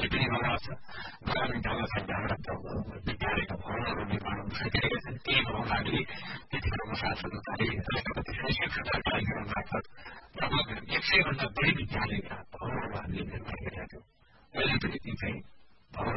अहिले पनि रह छ ग्रामीण ठाउँमा चाहिँ हाम्रा विद्यालयका भवनहरू निर्माण हुन सकिरहेका छन् ती भवनहरूले त्यतिखेरको शासनकाले त्यसै शिक्षण कार्यक्रम मार्फत लगभग 100 भन्दा बढी